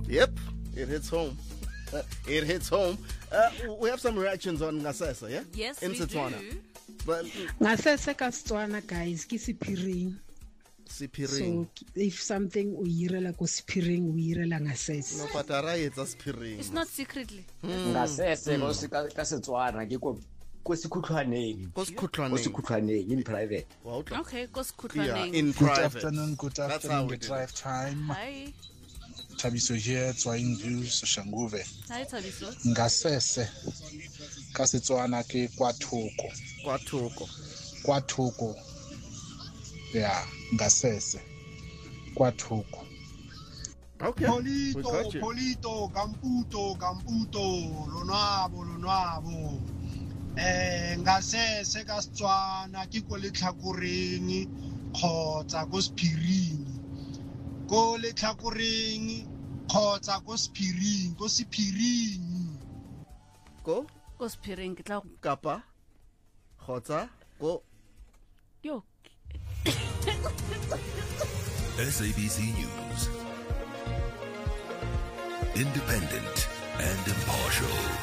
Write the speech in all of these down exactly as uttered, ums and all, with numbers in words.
Yep, it hits home. It hits home. Uh, we have some reactions on Ngasese, yeah? Yes, in we Setswana. do. But Ngasese ka Setswana, guys, ke sephiring. Sipiring. So if something o irela ko sephiring, o irela Ngasese. No, patara etsa Sipiring. It's not secretly. Ngasese go se ka Setswana ke ko ko sekhutlwaneng. Ko sekhutlwaneng. Ko sekhutlwaneng in private. Wow. Okay, go Yeah, Skutlaneng. in Good private. afternoon, good That's how afternoon, we the do drive time. Hi. Tabiso here, Tswaing Views, Shanguve. Hi, Tabiso. Ngasese, ka Setswana ke kwa thoko. Kwa thoko. Kwa thoko. Yeah, Ngasese. Kwa thoko. Okay. We Polito, got you. Polito, Gamputo, Gamputo, Lonabo, Lonabo. Eh, Ngasese ka Setswana ke ko letlhakoreng kgotsa ko sephiring. Ko letlhakoreng kgotsa ko sephiring, ko sephiring. Ko Go Spiring. Ke tla kapa kgotsa ko yo. S A B C News. Independent and impartial.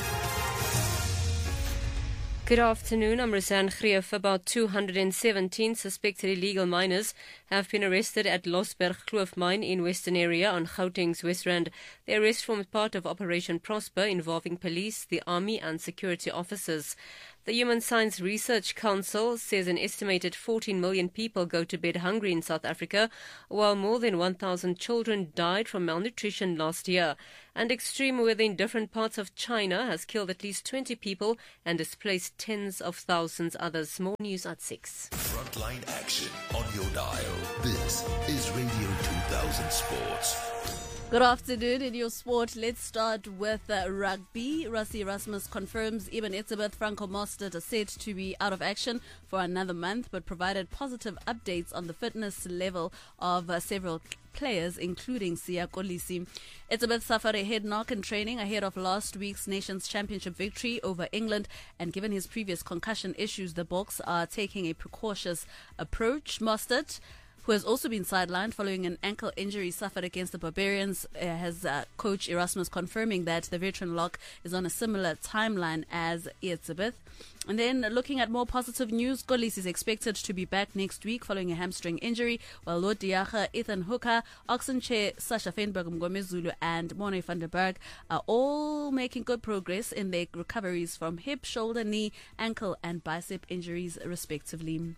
Good afternoon, I'm Roseanne Greef. About two hundred seventeen suspected illegal miners have been arrested at Losberg Kloof mine in Western Area on Gauteng's West Rand. The arrest formed part of Operation Prosper involving police, the army and security officers. The Human Science Research Council says an estimated fourteen million people go to bed hungry in South Africa, while more than one thousand children died from malnutrition last year. And extreme weather in different parts of China has killed at least twenty people and displaced tens of thousands others. More news at six. Frontline action on your dial. This is Radio two thousand Sports. Good afternoon in your sport. Let's start with uh, rugby. Rassie Erasmus confirms Eben Etzebeth, Franco Mostert are said to be out of action for another month, but provided positive updates on the fitness level of uh, several players, including Siya Kolisi. Etzebeth suffered a head knock in training ahead of last week's Nations Championship victory over England, and given his previous concussion issues, the Boks are taking a precautious approach. Mostert, who has also been sidelined following an ankle injury suffered against the Barbarians, uh, has uh, coach Erasmus confirming that the veteran lock is on a similar timeline as Etzebeth. And then looking at more positive news, Kolisi is expected to be back next week following a hamstring injury, while Lord Diaga, Ethan Hooker, Oxenche, Sasha Feinberg, Mgomezulu and Mone van der Berg are all making good progress in their recoveries from hip, shoulder, knee, ankle and bicep injuries respectively.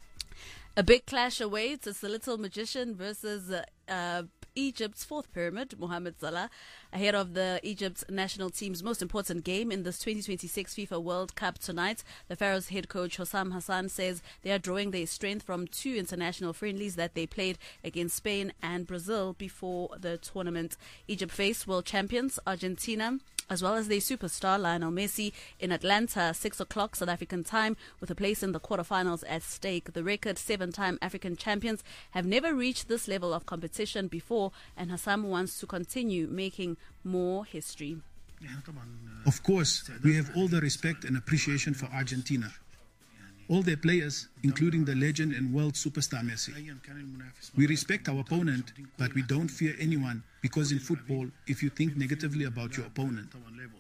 A big clash awaits. It's the Little Magician versus uh, uh, Egypt's fourth pyramid, Mohamed Salah, ahead of the Egypt national team's most important game in this twenty twenty-six FIFA World Cup tonight. The Pharaohs head coach Hossam Hassan says they are drawing their strength from two international friendlies that they played against Spain and Brazil before the tournament. Egypt face world champions Argentina, as well as their superstar Lionel Messi in Atlanta, six o'clock South African time, with a place in the quarterfinals at stake. The record seven-time African champions have never reached this level of competition before, and Hassam wants to continue making more history. Of course, we have all the respect and appreciation for Argentina. All their players, including the legend and world superstar Messi. We respect our opponent, but we don't fear anyone, because in football, if you think negatively about your opponent,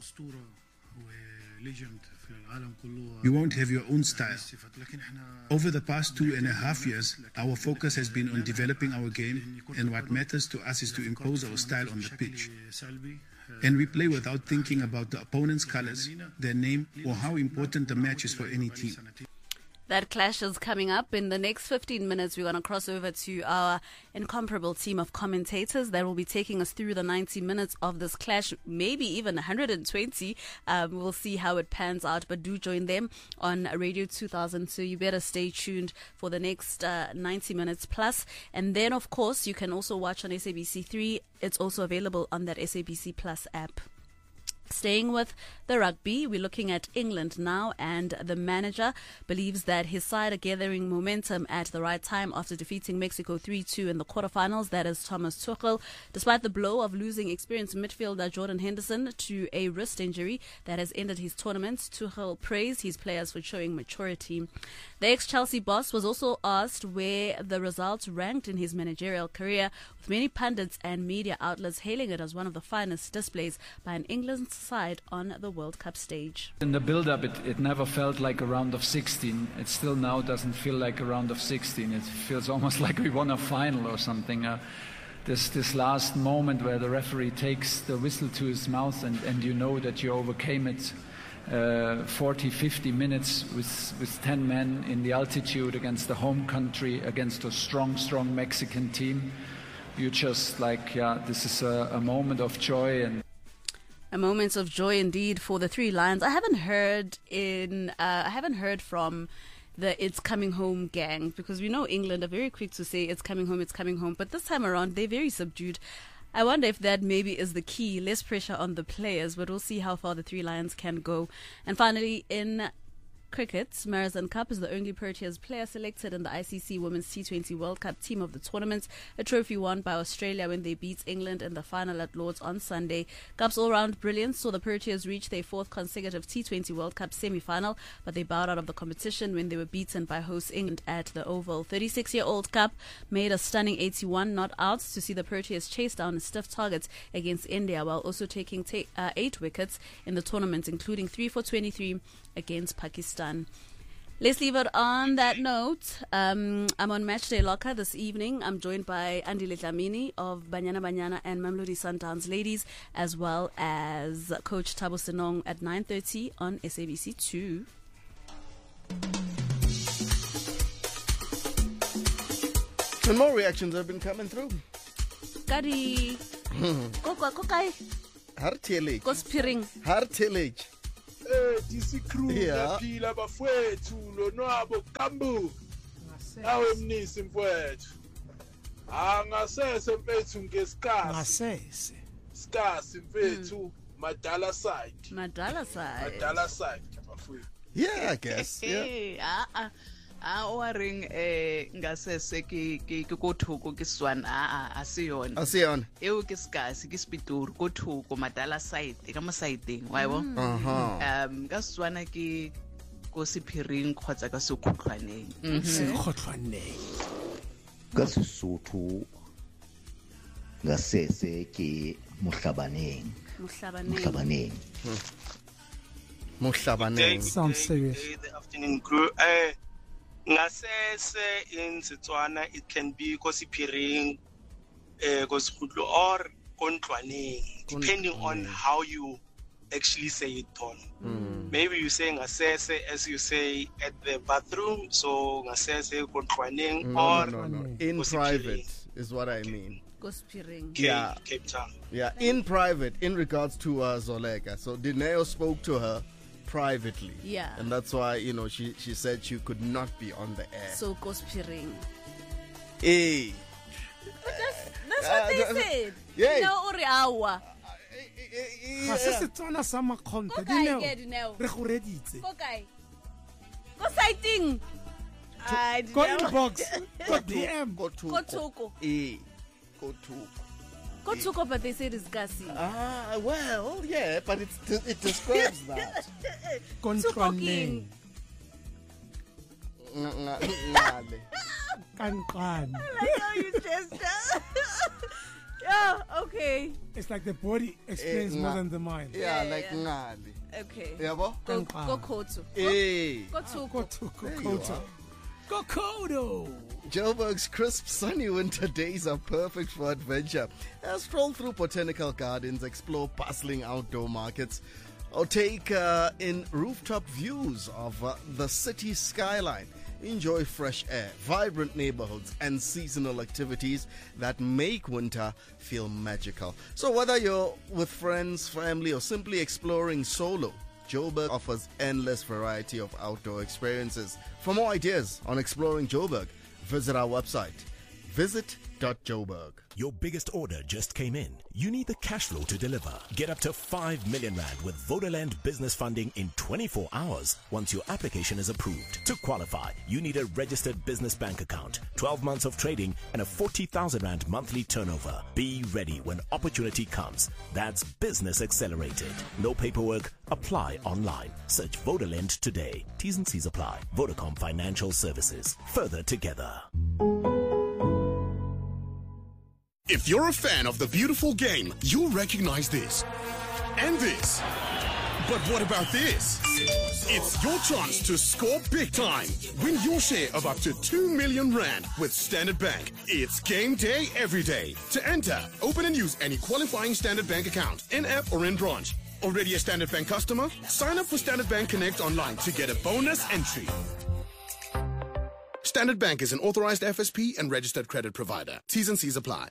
you won't have your own style. Over the past two and a half years, our focus has been on developing our game, and what matters to us is to impose our style on the pitch. And we play without thinking about the opponent's colors, their name, or how important the match is for any team. That clash is coming up. In the next fifteen minutes, we're going to cross over to our incomparable team of commentators that will be taking us through the ninety minutes of this clash, maybe even one hundred twenty. Um, we'll see how it pans out, but do join them on Radio two thousand, so you better stay tuned for the next uh, ninety minutes plus. And then, of course, you can also watch on S A B C three. It's also available on that S A B C Plus app. Staying with the rugby, we're looking at England now, and the manager believes that his side are gathering momentum at the right time after defeating Mexico three two in the quarterfinals. That is Thomas Tuchel. Despite the blow of losing experienced midfielder Jordan Henderson to a wrist injury that has ended his tournament, Tuchel praised his players for showing maturity. The ex-Chelsea boss was also asked where the results ranked in his managerial career, with many pundits and media outlets hailing it as one of the finest displays by an England side on the World Cup stage. In the build-up, it, it never felt like a round of sixteen. It still now doesn't feel like a round of sixteen. It feels almost like we won a final or something. Uh, this this last moment where the referee takes the whistle to his mouth and, and you know that you overcame it. Uh, forty, fifty minutes with, with ten men in the altitude against the home country, against a strong, strong Mexican team. You just like, yeah, this is a, a moment of joy. And a moment of joy indeed for the Three Lions. I haven't heard in, uh, I haven't heard from the It's Coming Home gang, because we know England are very quick to say it's coming home, it's coming home. But this time around, they're very subdued. I wonder if that maybe is the key, less pressure on the players, but we'll see how far the Three Lions can go. And finally, in cricket, Marizanne Kapp is the only Proteas player selected in the I C C Women's T twenty World Cup team of the tournament, a trophy won by Australia when they beat England in the final at Lord's on Sunday. Kapp's all-round brilliance saw the Proteas reach their fourth consecutive T twenty World Cup semi-final, but they bowed out of the competition when they were beaten by host England at the Oval. thirty-six-year-old Kapp made a stunning eighty-one not out to see the Proteas chase down a stiff target against India, while also taking ta- uh, eight wickets in the tournament, including three for twenty-three against Pakistan. Let's leave it on that note. Um, I'm on Matchday Locker this evening. I'm joined by Andile Dlamini of Banyana Banyana and Mamelodi Sundowns Ladies, as well as Coach Thabo Senong at nine thirty on S A B C two. And more reactions have been coming through. Kadi. Kokwa kokai. Hartelage. Kospiring. Hartelage. Eh, disi crew Yeah. yaphila bafowethu lonwabo kambu. Nawe mnisi mfowethu. Angasese mfethu ngesikasi. Ngasese. Sikasi mfethu madala side. Madala side. Madala side bafowethu. Yeah, I guess. Yeah. Eh, ah ah. Ah, wa ring eh ngasese ke ke ke go thoko ke Swana a a se yona. A se yona. Eo ke skasi ke Spitori go thoko madala side ka mo side wa ibo. Uh-huh. Um ka Swana ke go sephiring khotsa ka sekhutlwaneng. Sekhutlwaneng. Ka Sesotho ngasese ke mohlabaneng. Mohlabaneng. Mohlabaneng. Mohlabaneng. Sounds serious. Good afternoon, crew. Eh, ngasese in Setswana it can be kosipiring, eh, kosikutlo or kontlwaneng, depending on how you actually say it, Paul. Mm. Maybe you say ngasese as you say at the bathroom, so ngasese kontlwaneng No, or no, no, no. In kosipiring. private is what I mean. Kospiring. Yeah. Cape Town. Yeah, in private, in regards to uh, Zoleka. So Dineo spoke to her privately. Yeah. And that's why, you know, she, she said she could not be on the air. So kospiring. Hey. That's, that's Uh, what they uh, said. yeah. No uri awa. Ga se Setswana sa makhonto Ko di kae neo. ke Dineo? Re go reditse. Ko kae? Ko sighting. Ai, Go Dineo. inbox. Go D M. Go to Ko thoko. Eh. Go to. Ko thoko, but they said it's kasi. Ah, well, yeah, but it's, it describes that. Kontlwaneng. Ngale. Kanqan. I like how you gesture. Yeah, okay. It's like the body explains Eh, more nga- than the mind. Yeah, Yeah, like yeah. ngale. Okay. Yabo? Go, Kanqan. go koto. Eh. Go thoko. Go to There you Kokoto. are. Go Kodo. Joburg's crisp, sunny winter days are perfect for adventure. Uh, stroll through botanical gardens, explore bustling outdoor markets, or take uh, in rooftop views of uh, the city skyline. Enjoy fresh air, vibrant neighborhoods, and seasonal activities that make winter feel magical. So whether you're with friends, family, or simply exploring solo, Joburg offers endless variety of outdoor experiences. For more ideas on exploring Joburg, visit our website, Visit .joburg. Your biggest order just came in. You need the cash flow to deliver. Get up to five million rand with Vodaland business funding in twenty-four hours once your application is approved. To qualify, you need a registered business bank account, twelve months of trading, and a forty thousand rand monthly turnover. Be ready when opportunity comes. That's Business Accelerated. No paperwork. Apply online. Search Vodaland today. T's and C's apply. Vodacom Financial Services. Further together. If you're a fan of the beautiful game, you'll recognize this. And this. But what about this? It's your chance to score big time. Win your share of up to two million rand with Standard Bank. It's game day every day. To enter, open and use any qualifying Standard Bank account, in-app or in-branch. Already a Standard Bank customer? Sign up for Standard Bank Connect online to get a bonus entry. Standard Bank is an authorized F S P and registered credit provider. T's and C's apply.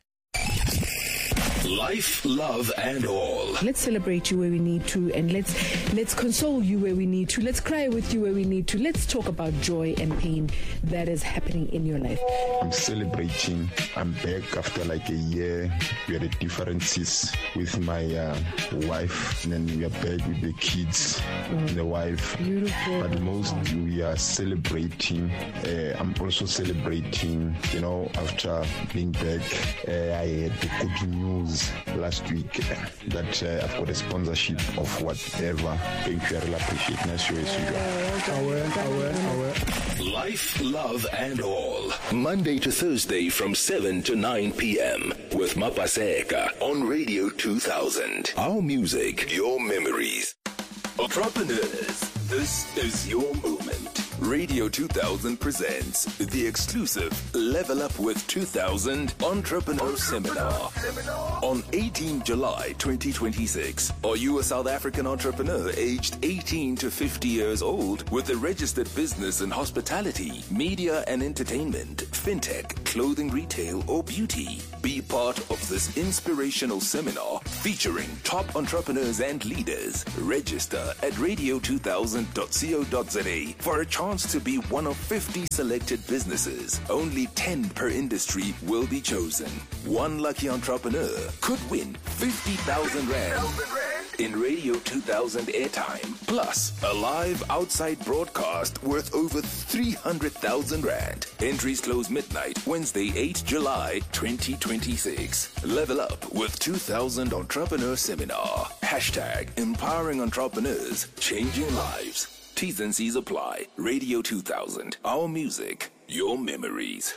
Life, love, and all. Let's celebrate you where we need to, and let's let's console you where we need to. Let's cry with you where we need to. Let's talk about joy and pain that is happening in your life. I'm celebrating. I'm back after like a year. We had differences with my uh, wife, and then we are back with the kids, mm. the wife. Beautiful. But most we are celebrating. Uh, I'm also celebrating. You know, after being back, uh, I had the good news last week that uh, I've got a sponsorship of whatever. Thank you, I really appreciate it. Life, love, and all. Monday to Thursday from seven to nine p.m. with Mapaseka on Radio two thousand. Our music, your memories. Entrepreneurs, this is your moment. Radio two thousand presents the exclusive Level Up with two thousand Entrepreneur Seminar on eighteenth of July twenty twenty-six. Are you a South African entrepreneur aged eighteen to fifty years old with a registered business in hospitality, media and entertainment, fintech, clothing retail or beauty? Be part of this inspirational seminar featuring top entrepreneurs and leaders. Register at radio two thousand dot co dot za for a chance to be one of fifty selected businesses. Only ten per industry will be chosen. One lucky entrepreneur could win fifty thousand rand in Radio two thousand airtime, plus a live outside broadcast worth over three hundred thousand rand. Entries close midnight, Wednesday, eighth of July, twenty twenty-six. Level Up with two thousand Entrepreneur Seminar. Hashtag empowering entrepreneurs, changing lives. T's and C's apply. Radio two thousand. Our music, your memories.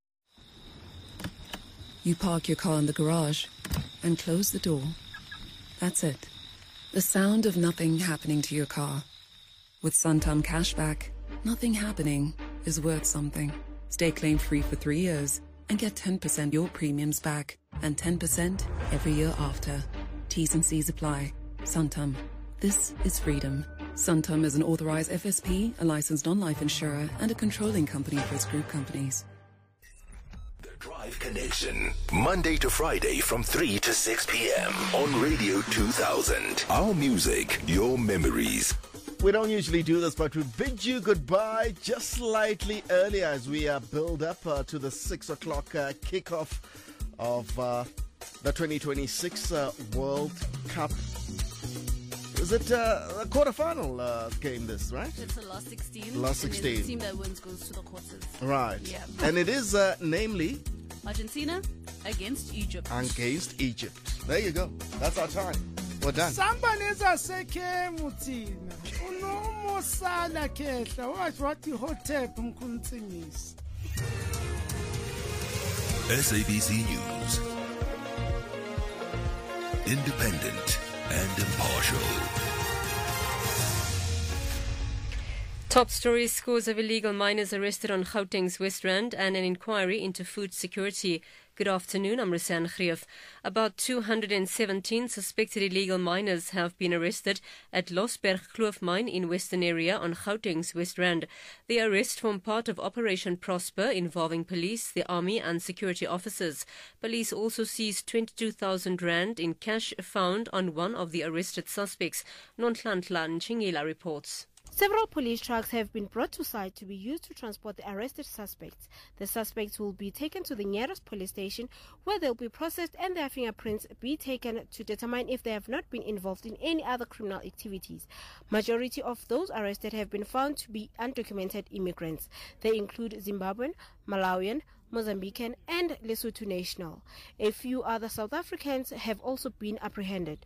You park your car in the garage and close the door. That's it. The sound of nothing happening to your car. With Santam Cashback, nothing happening is worth something. Stay claim-free for three years and get ten percent your premiums back and ten percent every year after. T's and C's apply. Santam. This is freedom. Santam is an authorized F S P, a licensed non-life insurer, and a controlling company for its group companies. The Drive Connection, Monday to Friday from three to six p.m. on Radio two thousand. Our music, your memories. We don't usually do this, but we bid you goodbye just slightly earlier as we uh, build up uh, to the six o'clock uh, kickoff of uh, the twenty twenty-six uh, World Cup. Is it uh, a quarterfinal uh, game this, right? It's the last sixteen. Last sixteen. And the team that wins goes to the quarters. Right. Yeah. And it is uh, namely Argentina against Egypt. Against Egypt. There you go. That's our time. We're done. Sambaneza seke mutina. Unomo sala kehla. Watch what the hotep mkuntsimis. S A B C News. Independent and impartial. Top stories: scores of illegal miners arrested on Gauteng's West Rand and an inquiry into food security. Good afternoon, I'm Risan Grief. About two hundred seventeen suspected illegal miners have been arrested at Losberg Kloof Mine in Western Area on Gauteng's West Rand. The arrest formed part of Operation Prosper involving police, the army and security officers. Police also seized twenty-two thousand rand in cash found on one of the arrested suspects. Nonhlanhla Nchingela reports. Several police trucks have been brought to site to be used to transport the arrested suspects. The suspects will be taken to the nearest police station where they'll be processed and their fingerprints be taken to determine if they have not been involved in any other criminal activities. Majority of those arrested have been found to be undocumented immigrants. They include Zimbabwean, Malawian, Mozambican and Lesotho national. A few other South Africans have also been apprehended.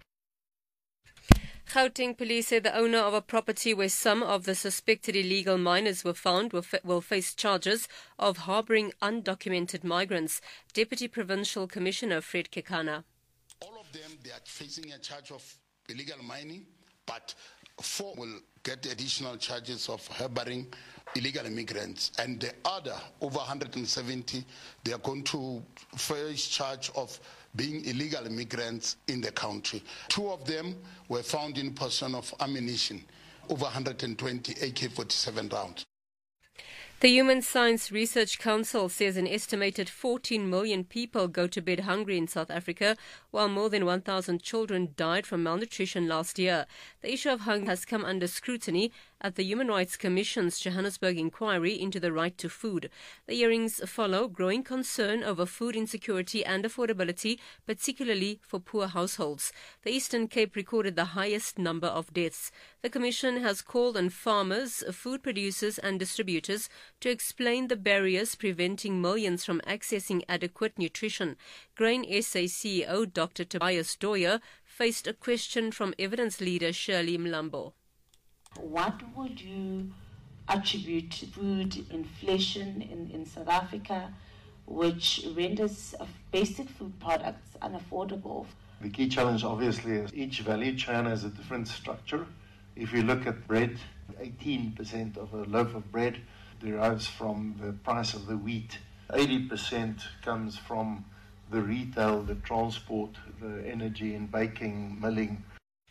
Gauteng police say the owner of a property where some of the suspected illegal miners were found will, fa- will face charges of harbouring undocumented migrants. Deputy Provincial Commissioner Fred Kekana. All of them, they are facing a charge of illegal mining, but four will get additional charges of harbouring illegal immigrants. And the other, over one hundred seventy, they are going to face charge of being illegal immigrants in the country. Two of them were found in possession of ammunition, over one hundred twenty A K forty-seven rounds. The Human Science Research Council says an estimated fourteen million people go to bed hungry in South Africa, while more than one thousand children died from malnutrition last year. The issue of hunger has come under scrutiny at the Human Rights Commission's Johannesburg inquiry into the right to food. The hearings follow growing concern over food insecurity and affordability, particularly for poor households. The Eastern Cape recorded the highest number of deaths. The Commission has called on farmers, food producers and distributors to explain the barriers preventing millions from accessing adequate nutrition. Grain S A C E O Doctor Tobias Doyer faced a question from evidence leader Shirley Mlambo. What would you attribute to food inflation in, in South Africa, which renders basic food products unaffordable? The key challenge obviously is each value chain has a different structure. If you look at bread, eighteen percent of a loaf of bread derives from the price of the wheat. eighty percent comes from the retail, the transport, the energy and baking, milling.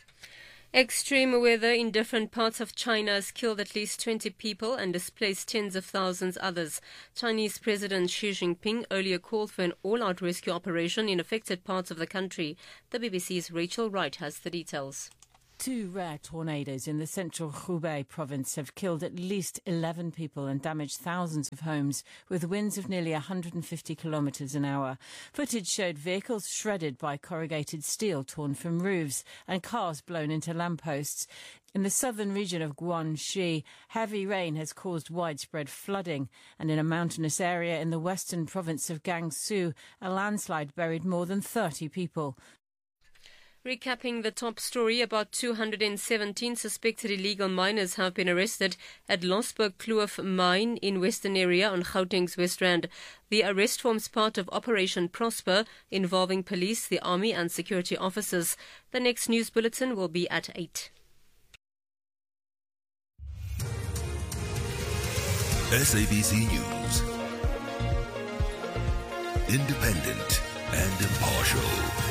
Extreme weather in different parts of China has killed at least twenty people and displaced tens of thousands others. Chinese President Xi Jinping earlier called for an all-out rescue operation in affected parts of the country. The B B C's Rachel Wright has the details. Two rare tornadoes in the central Hubei province have killed at least eleven people and damaged thousands of homes, with winds of nearly one hundred fifty kilometres an hour. Footage showed vehicles shredded by corrugated steel torn from roofs and cars blown into lampposts. In the southern region of Guangxi, heavy rain has caused widespread flooding, and in a mountainous area in the western province of Gansu, a landslide buried more than thirty people. Recapping the top story, about two hundred seventeen suspected illegal miners have been arrested at Losberg Kloof mine in Western Area on Gauteng's West Rand. The arrest forms part of Operation Prosper, involving police, the army and security officers. The next news bulletin will be at eight. S A B C News. Independent and impartial.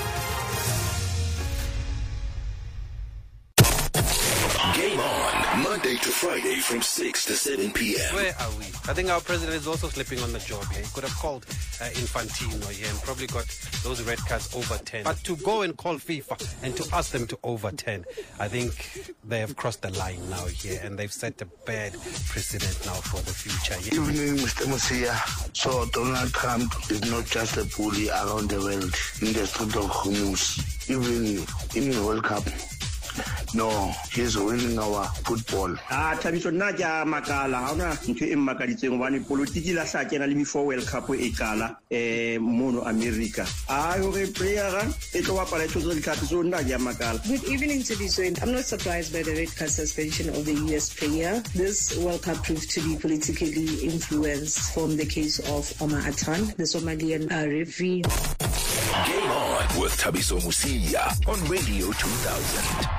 Game on, Monday to Friday from six to seven p.m. Where are we? I think our president is also slipping on the job here. He could have called uh, Infantino here and probably got those red cards overturned. But to go and call FIFA and to ask them to overturn, I think they have crossed the line now here and they've set a bad precedent now for the future. Yeah. Evening, Mister Musia. So Donald Trump is not just a bully around the world in the street of Hormuz. Even in the World Cup. No, he's winning our football. Ah, Thabiso nna ke a makala ha ona ntho e mmakaditseng hobane politiki la sa kena le before World Cup e kala eh mono America. Ah, hore player e tlo bapala e tshotse ditlhapi so nna ke a makala. Good evening to you. So I'm not surprised by the red card suspension of the U S player. This World Cup proved to be politically influenced from the case of Omar Atan, the Somalian uh, referee. Game on with Thabiso Musia on Radio two thousand.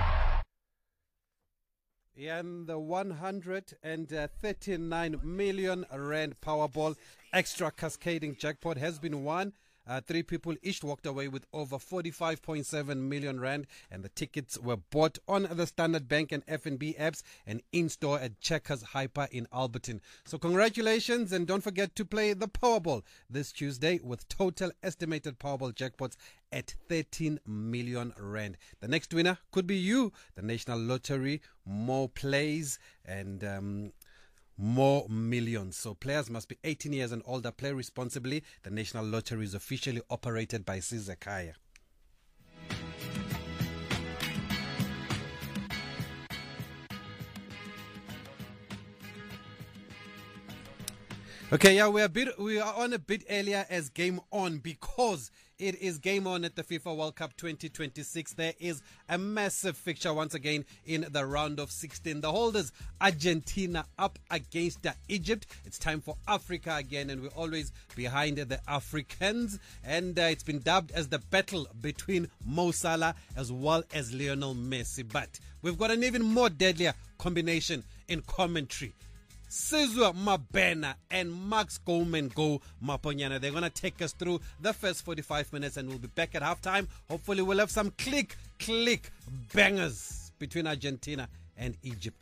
And the one hundred thirty-nine million rand Powerball extra cascading jackpot has been won Uh, three people each walked away with over forty-five point seven million rand, and the tickets were bought on the Standard Bank and F N B apps and in-store at Checkers Hyper in Alberton. So congratulations, and don't forget to play the Powerball this Tuesday with total estimated Powerball jackpots at thirteen million rand. The next winner could be you. The National Lottery, more plays and um, more millions. So players must be eighteen years and older. Play responsibly. The National Lottery is officially operated by Sizakaya. Okay, yeah, we are a bit, we are on a bit earlier as Game On because it is Game On at the FIFA World Cup twenty twenty-six. There is a massive fixture once again in the round of sixteen. The holders, Argentina, up against Egypt. It's time for Africa again, and we're always behind the Africans. And uh, it's been dubbed as the battle between Mo Salah as well as Lionel Messi. But we've got an even more deadlier combination in commentary. Sizwe Mabena and Max Goldman Go Maponyana. They're going to take us through the first forty-five minutes, and we'll be back at halftime. Hopefully we'll have some click, click bangers between Argentina and Egypt.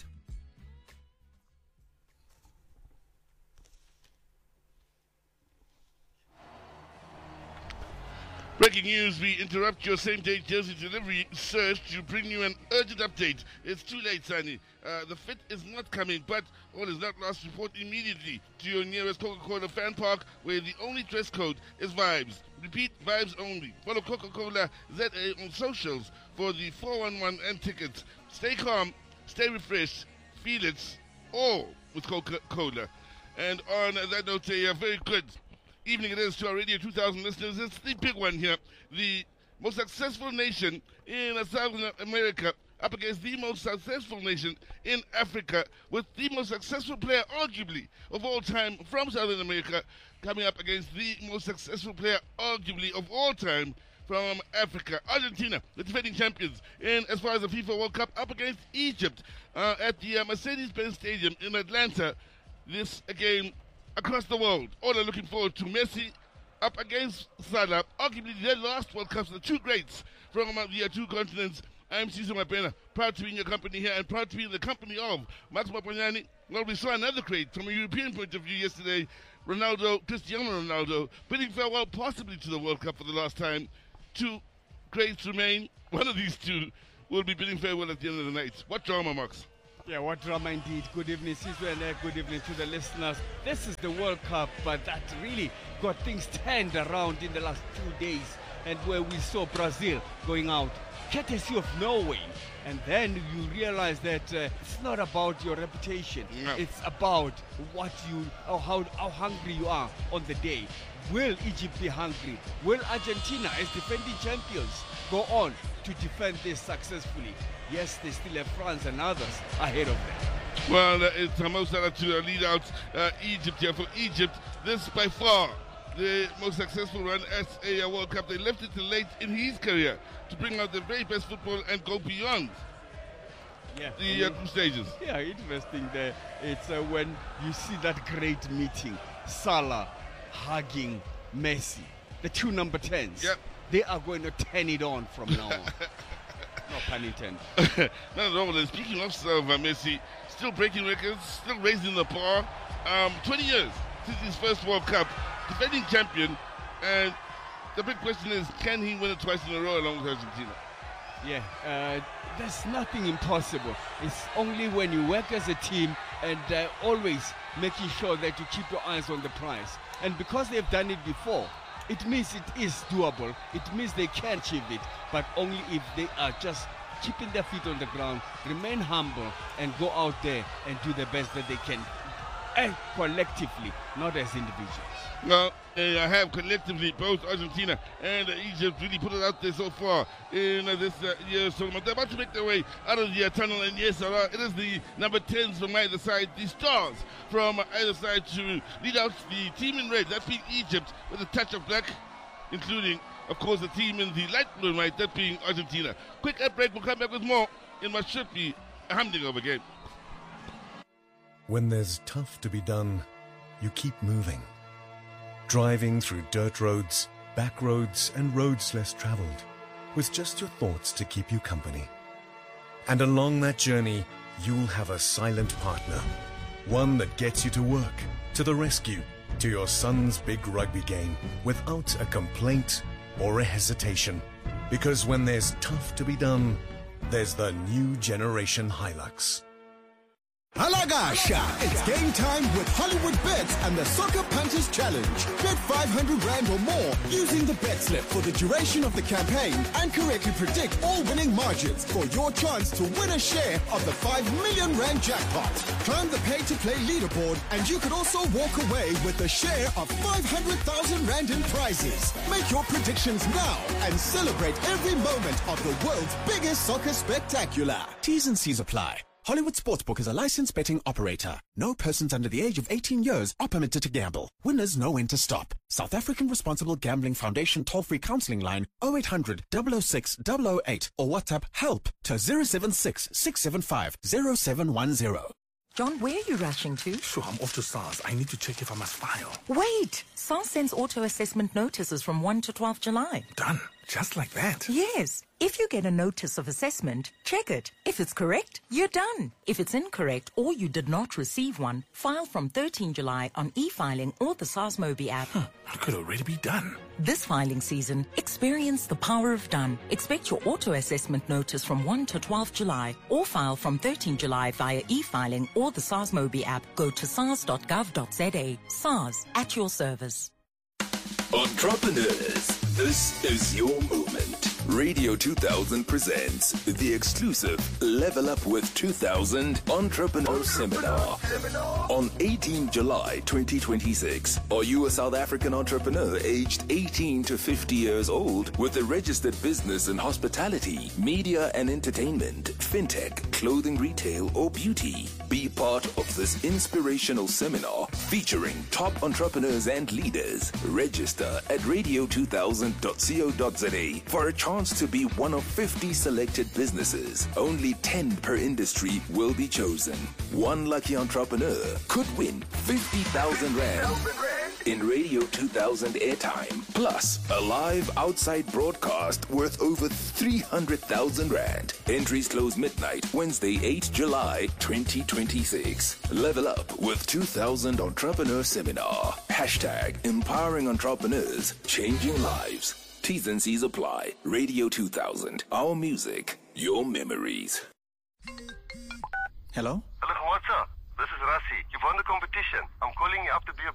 Breaking news, we interrupt your same-day jersey delivery search to bring you an urgent update. It's too late, Sani. Uh, the fit is not coming, but all is not lost. Report immediately to your nearest Coca-Cola fan park, where the only dress code is vibes. Repeat, vibes only. Follow Coca-Cola Z A on socials for the four one one and tickets. Stay calm, stay refreshed, feel it all with Coca-Cola. And on that note, a very good evening it is to our Radio two thousand listeners. It's the big one here. The most successful nation in South America up against the most successful nation in Africa, with the most successful player, arguably, of all time from Southern America, coming up against the most successful player, arguably, of all time from Africa. Argentina, the defending champions, in as far as the FIFA World Cup, up against Egypt uh, at the uh, Mercedes-Benz Stadium in Atlanta. This, again, across the world. All are looking forward to Messi up against Salah, arguably their last World Cups, the two greats from uh, the uh, two continents. I'm Sizwe Mabena, proud to be in your company here and proud to be in the company of Max Maponyane. Well, we saw another great from a European point of view yesterday, Ronaldo, Cristiano Ronaldo, bidding farewell possibly to the World Cup for the last time. Two greats remain. One of these two will be bidding farewell at the end of the night. What drama, Max? Yeah, what drama indeed. Good evening, Sizwe, and uh, good evening to the listeners. This is the World Cup, but that really got things turned around in the last two days, and where we saw Brazil going out courtesy of Norway. And then you realize that uh, it's not about your reputation. No. It's about what you, or how, how hungry you are on the day. Will Egypt be hungry? Will Argentina, as defending champions, go on to defend this successfully? Yes, they still have France and others ahead of them. Well, uh, it's Mo Salah to uh, lead out uh, Egypt here. For Egypt, this by far the most successful run at a World Cup. They left it till late in his career to bring out the very best football and go beyond yeah, the uh, group stages. Yeah, interesting there. It's uh, when you see that great meeting, Salah hugging Messi, the two number tens. Yep. They are going to turn it on from now on. No pun intended. Not at all. And speaking of uh, Messi, still breaking records, still raising the bar. Um, twenty years since his first World Cup, defending champion, and the big question is, can he win it twice in a row along with Argentina? Yeah, uh, there's nothing impossible. It's only when you work as a team and uh, always making sure that you keep your eyes on the prize. And because they've done it before, it means it is doable. It means they can achieve it, but only if they are just keeping their feet on the ground, remain humble, and go out there and do the best that they can, and collectively, not as individuals. Well, uh, I have collectively both Argentina and uh, Egypt really put it out there so far in uh, this uh, year's tournament. They're about to make their way out of the uh, tunnel, and yes, uh, it is the number tens from either side, the stars from either side to lead out the team in red, that being Egypt, with a touch of black, including, of course, the team in the light blue and white, that being Argentina. Quick ad break, we'll come back with more in what should be a humdinger of a game. When there's tough to be done, you keep moving. Driving through dirt roads, back roads and roads less traveled, with just your thoughts to keep you company. And along that journey, you'll have a silent partner. One that gets you to work, to the rescue, to your son's big rugby game, without a complaint or a hesitation. Because when there's tough to be done, there's the new generation Hilux. Halagasha! It's game time with Hollywood Bets and the Soccer Punters Challenge. Bet five hundred rand or more using the bet slip for the duration of the campaign and correctly predict all winning margins for your chance to win a share of the five million rand jackpot. Climb the pay-to-play leaderboard and you could also walk away with a share of five hundred thousand rand in prizes. Make your predictions now and celebrate every moment of the world's biggest soccer spectacular. T's and C's apply. Hollywood Sportsbook is a licensed betting operator. No persons under the age of eighteen years are permitted to gamble. Winners know when to stop. South African Responsible Gambling Foundation toll-free counseling line oh eight hundred, double oh six, double oh eight or WhatsApp HELP to zero seven six, six seven five, zero seven one zero. John, where are you rushing to? Sure, I'm off to SARS. I need to check if I must file. Wait! SARS sends auto-assessment notices from first to twelfth July. Done? Just like that? Yes. If you get a notice of assessment, check it. If it's correct, you're done. If it's incorrect or you did not receive one, file from thirteenth July on e-filing or the SARS Mobi app. Huh, it could already be done. This filing season, experience the power of done. Expect your auto-assessment notice from first to twelfth July or file from thirteenth July via e-filing or the SARS Mobi app. Go to sars dot gov dot za. SARS, at your service. Entrepreneurs, this is your moment. Radio two thousand presents the exclusive Level Up with two thousand Entrepreneur Seminar on eighteenth July twenty twenty-six. Are you a South African entrepreneur aged eighteen to fifty years old with a registered business in hospitality, media and entertainment, fintech, clothing retail or beauty? Be part of this inspirational seminar featuring top entrepreneurs and leaders. Register at radio two thousand dot co dot za for a chance to be one of fifty selected businesses. Only ten per industry will be chosen. One lucky entrepreneur could win fifty thousand rand in Radio two thousand airtime, plus a live outside broadcast worth over three hundred thousand rand. Entries close midnight, Wednesday, eighth July twenty twenty-six. Level Up with two thousand Entrepreneur Seminar. Hashtag empowering entrepreneurs, changing lives. T's and C's apply. Radio two thousand. Our music, your memories. Hello? Hello, what's up? This is Rasi. You've won the competition. I'm calling you up to be a